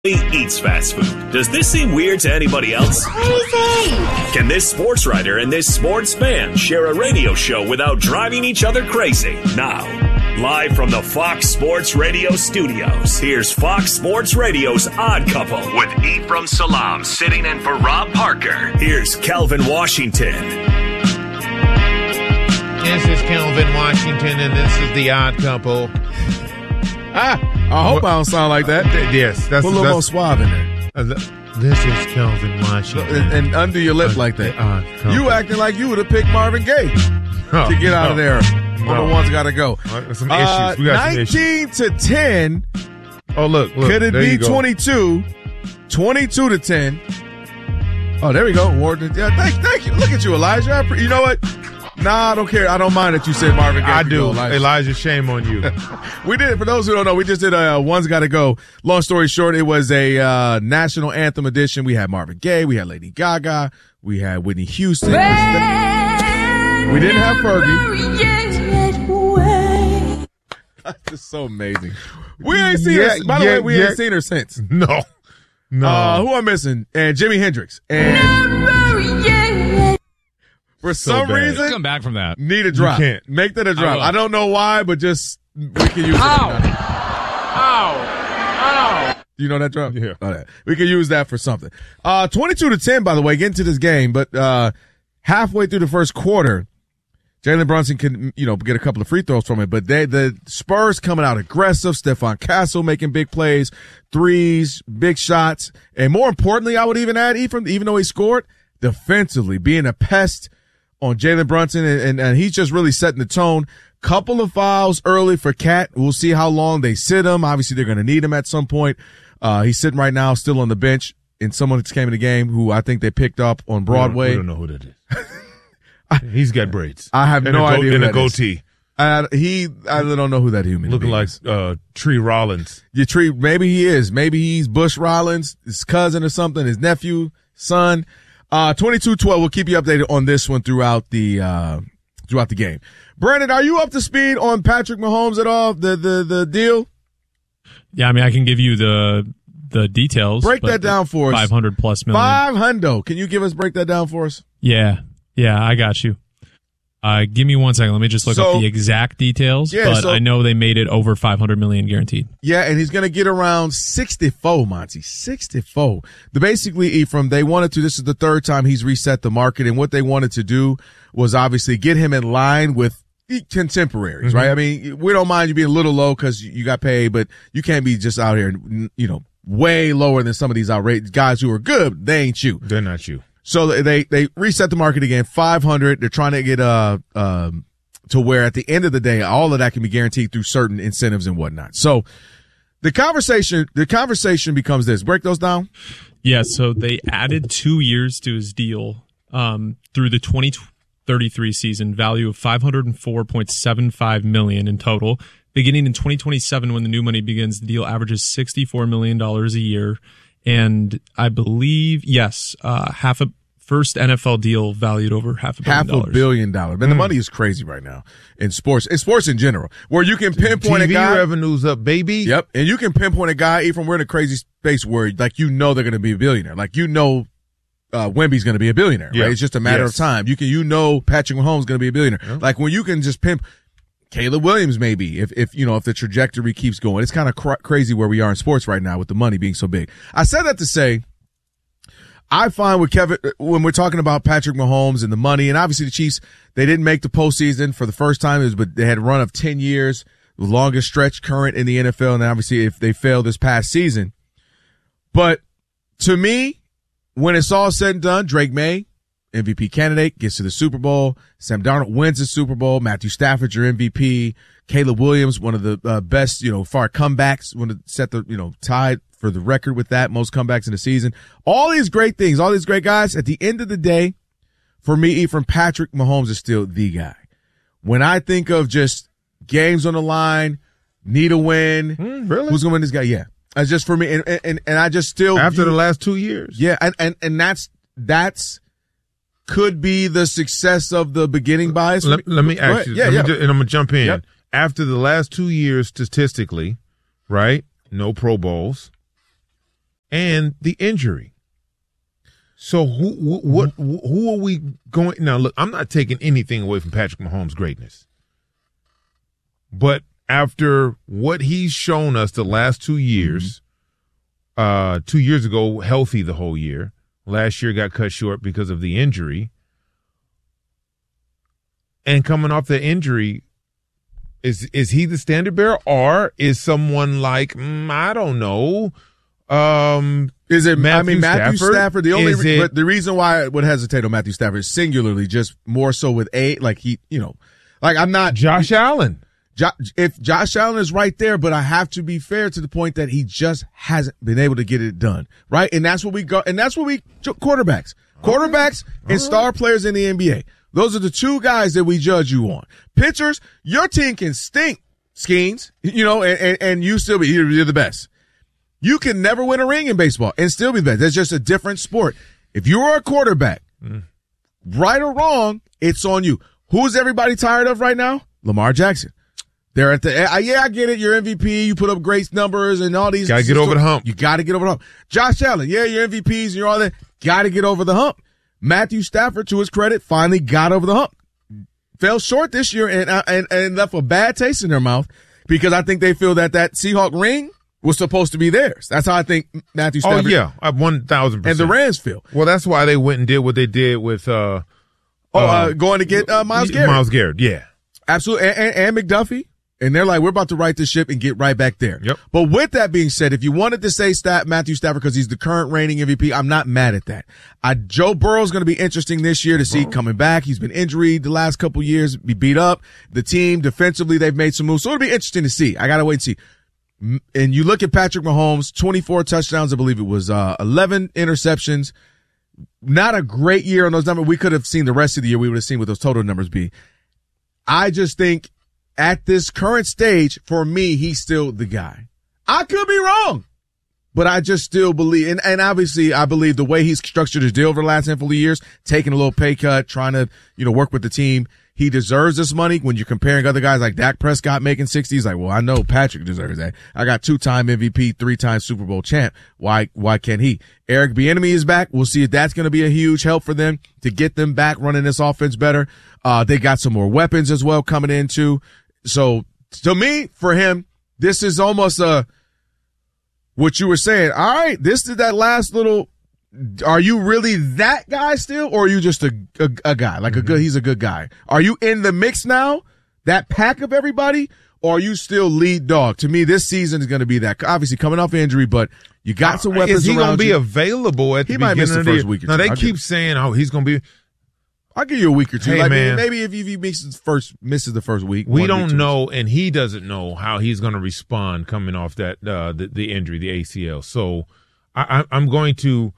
eats fast food. Does this seem weird to anybody else? Crazy! Can this sports writer and this sports fan share a radio show without driving each other crazy? Now, live from the Fox Sports Radio studios, here's Fox Sports Radio's Odd Couple with Ephraim Salaam sitting in for Rob Parker. Here's Kelvin Washington. This is Kelvin Washington, and this is the Odd Couple. I hope I don't sound like that. Yes, Put a little more suave in there. This is Kelvin Washington. And under your lip like that. You acting like you would have picked Marvin Gaye to get out of there. The ones got to go. Some issues. We got 19 to 10. Oh, look. Could it be 22? 22 to 10. Oh, there we go. Warden. Yeah, thank you. Look at you, Elijah. You know what? Nah, I don't care. I don't mind that you said Marvin Gaye. I do. Elijah, shame on you. We did. For those who don't know, we just did a One's Gotta Go. Long story short, it was a national anthem edition. We had Marvin Gaye. We had Lady Gaga. We had Whitney Houston. We didn't have Fergie. That's just so amazing. We ain't seen her. By the way, we ain't seen her since. No. Who I'm missing? And Jimi Hendrix. And for some reason, come back from that. Need a drop. You can't. Make that a drop. I don't know why, but just we can use it. Ow! Do you know that drop? Yeah. Okay. We can use that for something. 22 to 10, by the way, getting to this game, but halfway through the first quarter, Jalen Brunson can, get a couple of free throws from it, but the Spurs coming out aggressive, Stephon Castle making big plays, threes, big shots, and more importantly, I would even add, even though he scored, defensively, being a pest on Jalen Brunson, and he's just really setting the tone. Couple of fouls early for Cat. We'll see how long they sit him. Obviously, they're going to need him at some point. He's sitting right now still on the bench, and someone that came in the game who I think they picked up on Broadway. We don't know who that is. He's got braids. I have no idea who and that a goatee. I don't know who that human looking is. Like Tree Rollins. Maybe he is. Maybe he's Bush Rollins, his cousin or something, his nephew, son. 22-12. We'll keep you updated on this one throughout the game. Brandon, are you up to speed on Patrick Mahomes at all? The deal? Yeah, I mean, I can give you the details. Break that down for us. 500+ million. $500. Can you break that down for us? Yeah, I got you. Give me 1 second. Let me just look up the exact details. Yeah, but I know they made it over $500 million guaranteed. Yeah, and he's going to get around 64, Monty. 64. Basically, Ephraim, this is the third time he's reset the market, and what they wanted to do was obviously get him in line with contemporaries, right? I mean, we don't mind you being a little low because you got paid, but you can't be just out here, way lower than some of these outrageous guys who are good. They ain't you. They're not you. So they reset the market again, 500. They're trying to get to where at the end of the day, all of that can be guaranteed through certain incentives and whatnot. So the conversation becomes this. Break those down. Yeah. So they added 2 years to his deal through the 2033 season, value of $504.75 million in total. Beginning in 2027, when the new money begins, the deal averages $64 million a year. And I believe, first NFL deal valued over $500 million. $500 million. Man, the money is crazy right now in sports in general, where you can pinpoint TV a guy. Revenues up, baby. Yep. And you can pinpoint a guy, even we're in a crazy space where, they're going to be a billionaire. Wemby's going to be a billionaire, right? It's just a matter of time. Patrick Mahomes is going to be a billionaire. Yep. Like when you can just Caleb Williams, maybe, if the trajectory keeps going. It's kind of crazy where we are in sports right now with the money being so big. I said that to say, I find with Kevin, when we're talking about Patrick Mahomes and the money, and obviously the Chiefs, they didn't make the postseason for the first time, but they had a run of 10 years, the longest stretch current in the NFL, and obviously if they failed this past season. But to me, when it's all said and done, Drake May, MVP candidate, gets to the Super Bowl. Sam Darnold wins the Super Bowl. Matthew Stafford, your MVP. Caleb Williams, one of the best, far comebacks, one to set the, tied for the record with that, most comebacks in the season. All these great things, all these great guys. At the end of the day, for me, Ephraim, Patrick Mahomes is still the guy. When I think of just games on the line, need a win, really? Who's going to win this guy? Yeah. That's just for me. And I just still. After the last 2 years. Yeah. And that's could be the success of the beginning bias. Let me ask you, and I'm going to jump in. Yep. After the last 2 years, statistically, right? No Pro Bowls, and the injury. So who are we going now? Look, I'm not taking anything away from Patrick Mahomes' greatness, but after what he's shown us the last 2 years, 2 years ago healthy the whole year, last year got cut short because of the injury, and coming off the injury, is he the standard bearer, or is someone like I don't know? Is it Matthew Stafford? But the reason why I would hesitate on Matthew Stafford is singularly just more so with I'm not Josh Allen. If Josh Allen is right there, but I have to be fair to the point that he just hasn't been able to get it done, right? And that's what we go. And that's what quarterbacks and star players in the NBA. Those are the two guys that we judge you on. Pitchers, your team can stink, Skeens, and you still you're the best. You can never win a ring in baseball and still be the best. That's just a different sport. If you are a quarterback, right or wrong, it's on you. Who's everybody tired of right now? Lamar Jackson. They're at the, I get it. You're MVP. You put up great numbers and all these. Got to get over the hump. You got to get over the hump. Josh Allen. Yeah, you're MVPs and you're all that. Got to get over the hump. Matthew Stafford, to his credit, finally got over the hump. Fell short this year and left a bad taste in their mouth because I think they feel that Seahawk ring was supposed to be theirs. That's how I think Matthew Stafford. Oh, yeah. 1,000%. And the Rams feel. Well, that's why they went and did what they did with, going to get, Myles Garrett. Myles Garrett, yeah. Absolutely. And McDuffie. And they're like, we're about to right this ship and get right back there. Yep. But with that being said, if you wanted to say Matthew Stafford because he's the current reigning MVP, I'm not mad at that. Joe Burrow's going to be interesting this year to see coming back. He's been injured the last couple years, be beat up. The team defensively, they've made some moves. So it'll be interesting to see. I got to wait and see. And you look at Patrick Mahomes, 24 touchdowns, I believe it was 11 interceptions. Not a great year on those numbers. We could have seen the rest of the year. We would have seen what those total numbers be. I just think at this current stage, for me, he's still the guy. I could be wrong, but I just still believe, and obviously I believe the way he's structured his deal over the last handful of years, taking a little pay cut, trying to, work with the team. He deserves this money. When you're comparing other guys like Dak Prescott making 60, he's like, well, I know Patrick deserves that. I got 2-time MVP, 3-time Super Bowl champ. Why can't he? Eric Bieniemy is back. We'll see if that's going to be a huge help for them to get them back running this offense better. They got some more weapons as well coming in too. So to me, for him, this is almost what you were saying. All right, this is that last little. Are you really that guy still, or are you just a guy like he's a good guy? Are you in the mix now, that pack of everybody, or are you still lead dog? To me, this season is going to be that. Obviously, coming off injury, but you got some weapons. Is he going to be available at the beginning of the year? He might miss the first week or two. Now they keep saying, he's going to be. I'll give you a week or two. Hey, man. Maybe if he misses the first week. We don't know, and he doesn't know how he's going to respond coming off that the injury, the ACL. So I'm going to,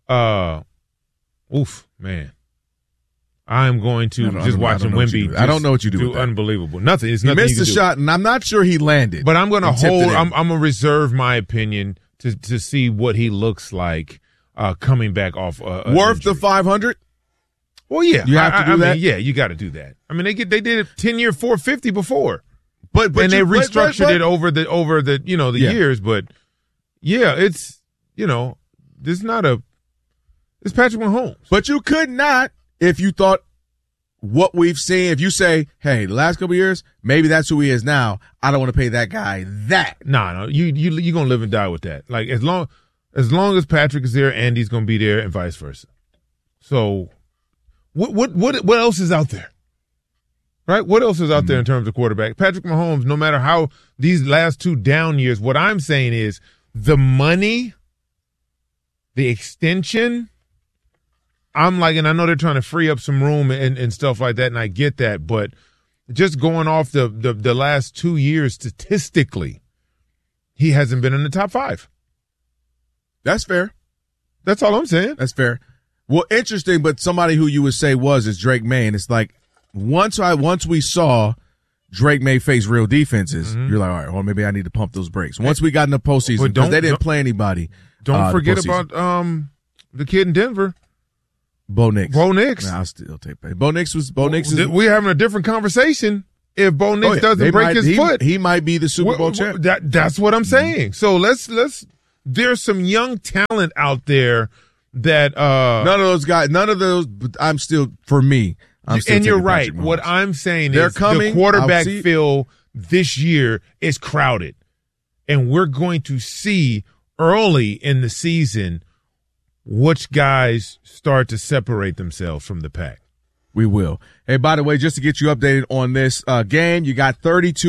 man. I'm going to just watching Wemby. I don't know what you do. Unbelievable. Nothing. It's he nothing. He missed the shot, and I'm not sure he landed. But I'm going to hold. I'm going to reserve my opinion to see what he looks like coming back off. Worth the 500. Well, yeah, you have to do that. Yeah, you got to do that. I mean, they did a 10-year $450 before, but and they restructured it over the years. But yeah, it's it's Patrick Mahomes. But you could not, if you thought what we've seen. If you say, hey, the last couple of years, maybe that's who he is now. I don't want to pay that guy that. No, you gonna live and die with that. Like as long as Patrick is there, Andy's gonna be there, and vice versa. So. What else is out there? Right? What else is out there in terms of quarterback? Patrick Mahomes, no matter how these last 2 down years, what I'm saying is the money, the extension, I'm like, and I know they're trying to free up some room and stuff like that, and I get that, but just going off the last 2 years statistically, he hasn't been in the top 5. That's fair. That's all I'm saying. That's fair. Well, interesting, but somebody who you would say is Drake May, and it's like once we saw Drake May face real defenses, you're like, all right, well, maybe I need to pump those brakes. Once we got in the postseason, because they didn't play anybody. Don't forget about the kid in Denver, Bo Nix. Nah, I'll still take that. Bo Nix. We're having a different conversation. If Bo Nix doesn't break his foot, he might be the Super Bowl champ. That's what I'm saying. So let's there's some young talent out there that none of those guys, I'm still and you're right. What I'm saying is the quarterback field this year is crowded. And we're going to see early in the season which guys start to separate themselves from the pack. We will. Hey, by the way, just to get you updated on this game, you got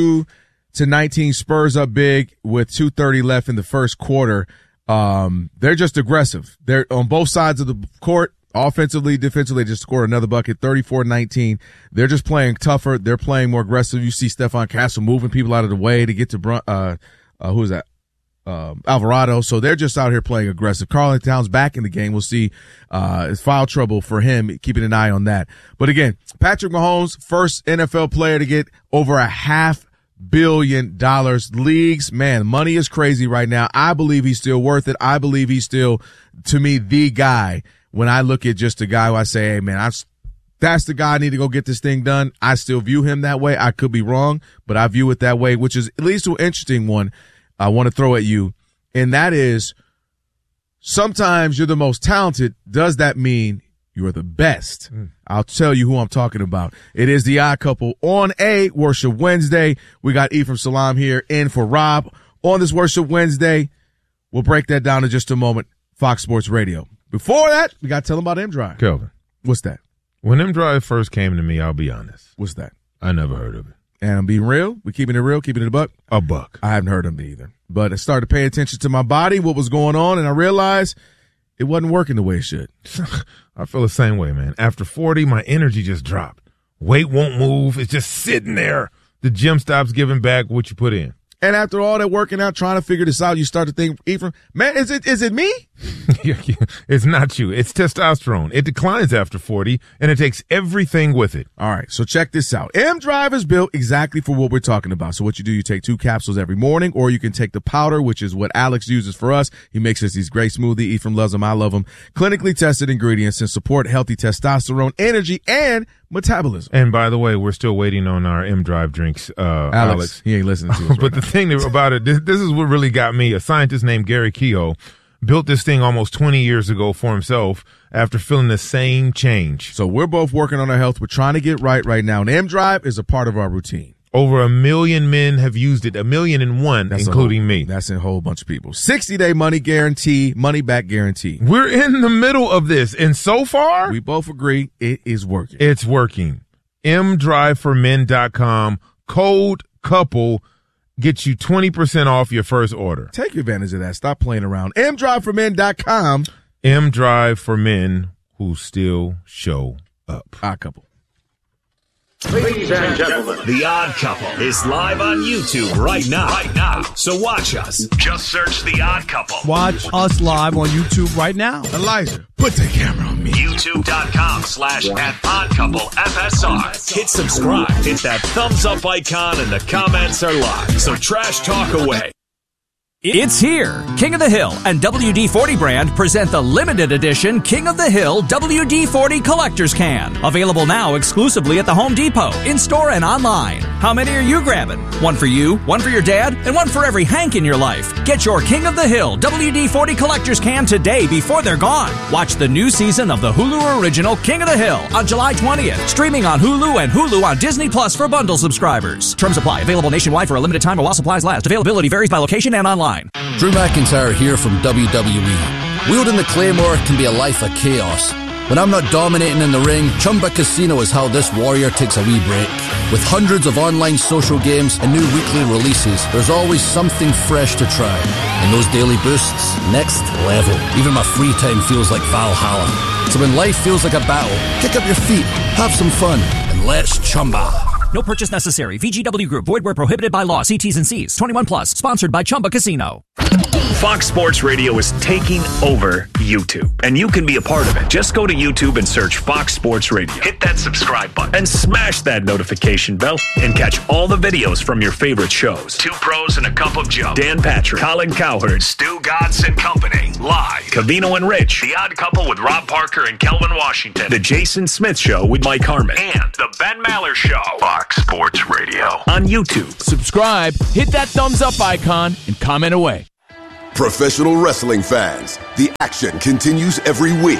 32-19 Spurs up big with 2:30 left in the first quarter. They're just aggressive. They're on both sides of the court. Offensively, defensively, they just scored another bucket, 34-19. They're just playing tougher. They're playing more aggressive. You see Stephon Castle moving people out of the way to get to who is that? Alvarado. So they're just out here playing aggressive. Karl Towns back in the game. We'll see, it's foul trouble for him, keeping an eye on that. But again, Patrick Mahomes, first NFL player to get over $500 million. Leagues, man, money is crazy right now. I believe he's still worth it. I believe he's still, to me, the guy. When I look at just a guy who I say, hey, man, that's the guy I need to go get this thing done. I still view him that way. I could be wrong, but I view it that way, which is at least an interesting one I want to throw at you. And that is, sometimes you're the most talented. Does that mean you're the best? I'll tell you who I'm talking about. It is the Odd Couple on a Worship Wednesday. We got Ephraim Salaam here in for Rob on this Worship Wednesday. We'll break that down in just a moment. Fox Sports Radio. Before that, we got to tell them about M-Drive. Kelvin. What's that? When M-Drive first came to me, I'll be honest. What's that? I never heard of it. And I'm being real. We're keeping it real, keeping it a buck. A buck. I haven't heard of it either. But I started to pay attention to my body, what was going on, and I realized it wasn't working the way it should. I feel the same way, man. After 40, my energy just dropped. Weight won't move. It's just sitting there. The gym stops giving back what you put in. And after all that working out, trying to figure this out, you start to think, Ephraim, man, is it me? It's not you. It's testosterone. It declines after 40, and it takes everything with it. All right, so check this out. M-Drive is built exactly for what we're talking about. So what you do, you take 2 capsules every morning, or you can take the powder, which is what Alex uses for us. He makes us these great smoothie. Ephraim loves them. I love them. Clinically tested ingredients and support healthy testosterone, energy, and metabolism. And by the way, we're still waiting on our M-Drive drinks, Alex. He ain't listening to us But the thing about it, this is what really got me. A scientist named Gary Kehoe built this thing almost 20 years ago for himself after feeling the same change. So we're both working on our health. We're trying to get right now. And M-Drive is a part of our routine. Over 1 million men have used it, 1,000,001, including me. That's a whole bunch of people. 60-day money guarantee, money back guarantee. We're in the middle of this, and so far, we both agree it is working. It's working. mdriveformen.com, code COUPLE, gets you 20% off your first order. Take advantage of that. Stop playing around. mdriveformen.com. M-Drive for men who still show up. Odd Couple. Ladies and gentlemen, The Odd Couple is live on YouTube right now. So watch us. Just search The Odd Couple. Watch us live on YouTube right now. Elijah, put the camera on me. YouTube.com/@oddcouplefsr. Hit subscribe. Hit that thumbs up icon, and the comments are live. So trash talk away. It's here. King of the Hill and WD-40 brand present the limited edition King of the Hill WD-40 Collector's Can. Available now exclusively at the Home Depot, in-store and online. How many are you grabbing? One for you, one for your dad, and one for every Hank in your life. Get your King of the Hill WD-40 Collector's Can today before they're gone. Watch the new season of the Hulu original King of the Hill on July 20th. Streaming on Hulu and Hulu on Disney Plus for bundle subscribers. Terms apply. Available nationwide for a limited time or while supplies last. Availability varies by location and online. Drew McIntyre here from WWE. Wielding the Claymore can be a life of chaos. When I'm not dominating in the ring, Chumba Casino is how this warrior takes a wee break. With hundreds of online social games and new weekly releases, there's always something fresh to try. And those daily boosts, next level. Even my free time feels like Valhalla. So when life feels like a battle, kick up your feet, have some fun, and let's Chumba. No purchase necessary. VGW Group. Void where prohibited by law. See T's and C's. 21 plus. Sponsored by Chumba Casino. Fox Sports Radio is taking over YouTube, and you can be a part of it. Just go to YouTube and search Fox Sports Radio. Hit that subscribe button and smash that notification bell and catch all the videos from your favorite shows. Two Pros and a Cup of Joe. Dan Patrick, Colin Cowherd, Stu Godson Company. Live. Cavino and Rich. The Odd Couple with Rob Parker and Kelvin Washington. The Jason Smith Show with Mike Harmon. And The Ben Maller Show. Fox Sports Radio. On YouTube. Subscribe, hit that thumbs up icon, and comment away. Professional wrestling fans, the action continues every week.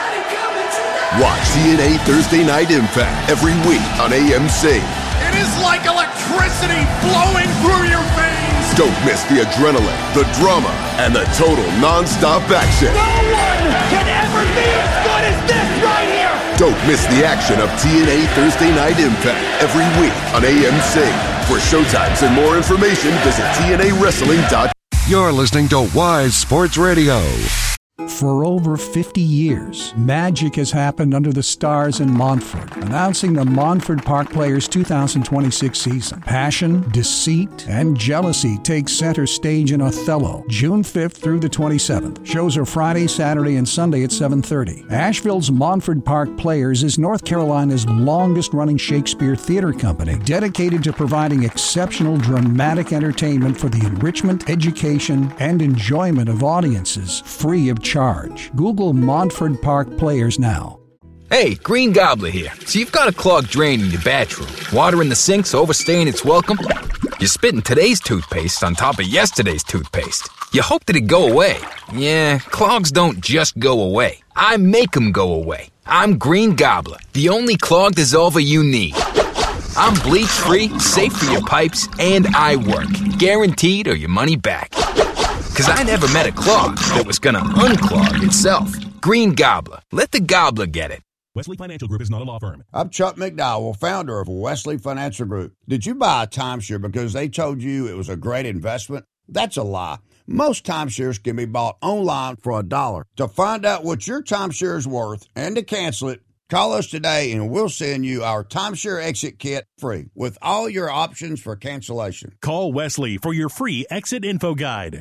Watch TNA Thursday Night Impact every week on AMC. It is like electricity flowing through your veins. Don't miss the adrenaline, the drama, and the total non-stop action. No one can ever be as good as this right here. Don't miss the action of TNA Thursday Night Impact every week on AMC. For showtimes and more information, visit TNAWrestling.com. You're listening to Wise Sports Radio. For over 50 years, magic has happened under the stars in Montford, announcing the Montford Park Players 2026 season. Passion, deceit, and jealousy take center stage in Othello, June 5th through the 27th. Shows are Friday, Saturday, and Sunday at 7:30. Asheville's Montford Park Players is North Carolina's longest-running Shakespeare theater company, dedicated to providing exceptional dramatic entertainment for the enrichment, education, and enjoyment of audiences, free of charge. Google Montford Park Players now. Hey, Green Gobbler here. So you've got a clogged drain in your bathroom. Water in the sink's overstaying its welcome. You're spitting today's toothpaste on top of yesterday's toothpaste. You hope that it go away. Yeah, clogs don't just go away. I make them go away. I'm Green Gobbler, the only clog dissolver you need. I'm bleach-free, safe for your pipes, and I work. Guaranteed or your money back. Because I never met a clog that was going to unclog itself. Green Gobbler. Let the gobbler get it. Wesley Financial Group is not a law firm. I'm Chuck McDowell, founder of Wesley Financial Group. Did you buy a timeshare because they told you it was a great investment? That's a lie. Most timeshares can be bought online for $1. To find out what your timeshare is worth and to cancel it, call us today and we'll send you our timeshare exit kit free with all your options for cancellation. Call Wesley for your free exit info guide.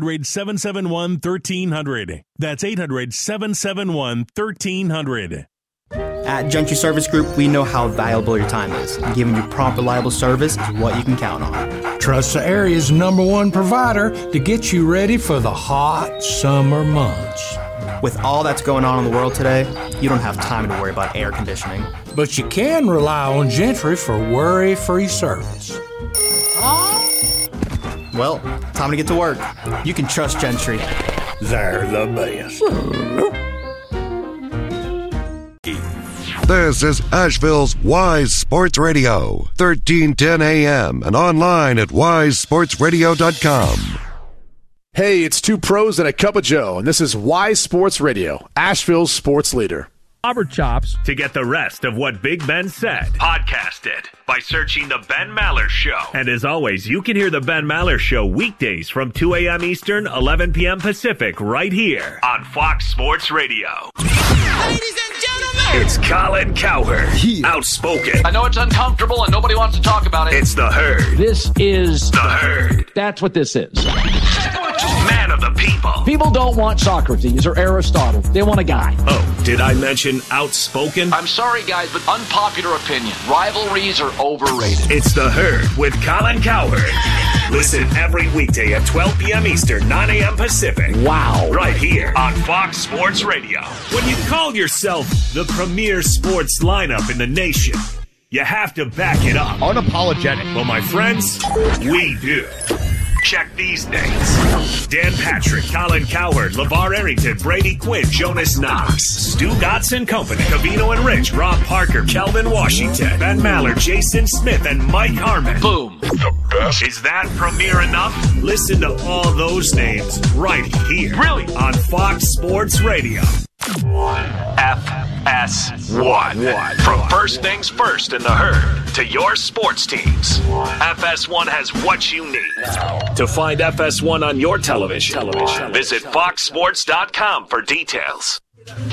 800-771-1300. That's 800-771-1300. At Gentry Service Group, we know how valuable your time is. And giving you prompt, reliable service is what you can count on. Trust the area's #1 provider to get you ready for the hot summer months. With all that's going on in the world today, you don't have time to worry about air conditioning. But you can rely on Gentry for worry-free service. Well, time to get to work. You can trust Gentry. They're the best. This is Asheville's Wise Sports Radio, 1310 AM, and online at wisesportsradio.com. Hey, it's two pros and a cup of Joe, and this is Wise Sports Radio, Asheville's sports leader. Robert Chops. To get the rest of what Big Ben said, podcast it by searching The Ben Maller Show. And as always, you can hear The Ben Maller Show weekdays from 2 a.m. Eastern, 11 p.m. Pacific, right here on Fox Sports Radio. Ladies and gentlemen, it's Colin Cowherd, outspoken. I know it's uncomfortable and nobody wants to talk about it. It's the Herd. This is the Herd. That's what this is. Man of the people. People don't want Socrates or Aristotle. They want a guy. Oh, did I mention outspoken? I'm sorry, guys, but unpopular opinion. Rivalries are overrated. It's the Herd with Colin Cowherd. Listen every weekday at 12 p.m. Eastern, 9 a.m. Pacific. Wow. Right here on Fox Sports Radio. When you call yourself the premier sports lineup in the nation, you have to back it up. Unapologetic. Well, my friends, we do. Check these names: Dan Patrick, Colin Cowherd, LeVar Arrington, Brady Quinn, Jonas Knox, Stu Gotts and Company, Covino and Rich, Rob Parker, Kelvin Washington, Ben Maller, Jason Smith, and Mike Harmon. Boom. The best. Is that premiere enough? Listen to all those names right here. Really? On Fox Sports Radio. FS1. From first things first in the Herd to your sports teams, FS1 has what you need. To find FS1 on your television, visit foxsports.com for details.